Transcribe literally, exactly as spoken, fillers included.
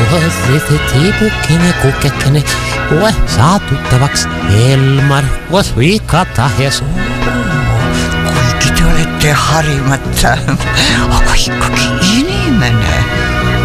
Tiipukkini, kukkekini, ue saa tuttavaks Elmar, oot Vikata ja suu. Kuigi te olete harimata, aga ikkagi inimene.